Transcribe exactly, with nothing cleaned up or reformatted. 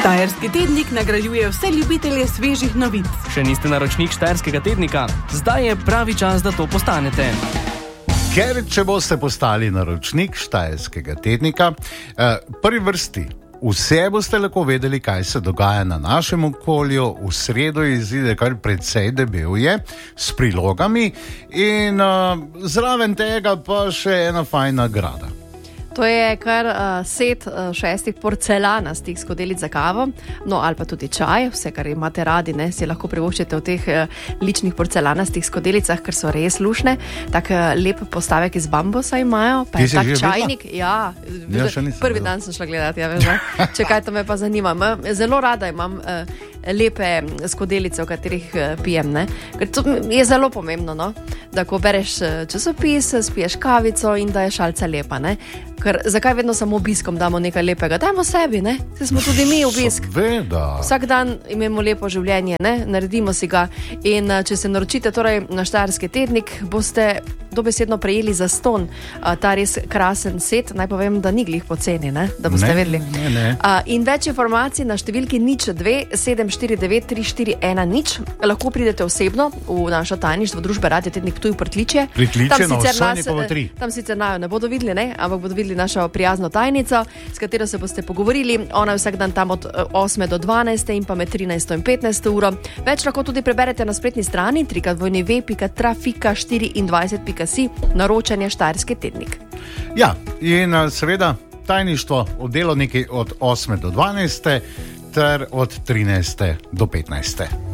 Štajerski tednik nagrajuje vse ljubitelje svežih novic. Še niste naročnik Štajerskega tednika? Zdaj je pravi čas, da to postanete. Ker če boste postali naročnik Štajerskega tednika, eh, prvi vrsti, vse boste lahko vedeli, kaj se dogaja na našem okolju. V sredo izide kar precej debel je, s prilogami in eh, zraven tega pa še ena fajna nagrada. To je kar uh, set uh, šestih porcelanastih skodelic za kavo, no ali pa tudi čaj, vse, kar imate radi, ne, si lahko privoščite v teh uh, ličnih porcelanastih skodelicah, ker so res lušne. Tak uh, lep postavek iz bambusa imajo, pa je tak čajnik. Ja, ja, prvi dan sem šla gledati, ja, veš, če kaj to me pa zanima. Zelo rada imam uh, lepe skodelice, v katerih uh, pijem, ne, ker to je zelo pomembno, no, da ko bereš uh, časopis, spiješ kavico in da je šalca lepa, ne. Ker zakaj vedno samo obiskom damo nekaj lepega? Dajmo sebi, ne? Se smo tudi mi obisk. Seveda. Vsak dan imamo lepo življenje, ne? Naredimo si ga. In če se naročite torej na Štajerski tednik, boste dobesedno prejeli za ston a, ta res krasen set. Naj povem, da ni glih poceni, ne? Da boste ne, vedeli. Ne, ne. A, in več informacij na številki nič dve sedem štiri devet tri štiri ena nič. Lahko pridete osebno v našo tajništvo družbe Radio Tednik Ptuj Prtličje. Prtličje na Osojnikovo tri. Tam sicer najo ne bodo videli, ne? Ampak bodo videli našo prijazno tajnico, s katero se boste pogovorili. Ona je vsak dan tam od osme do dvanajste in pa med trinajsto in petnajsto uro. Več lahko tudi preberete na spletni strani w w w pika trafika štiriindvajset pika si, naročanje Štajerski tednik. Ja, in seveda tajništvo v delovniki od osme do dvanajste ter od trinajste do petnajste.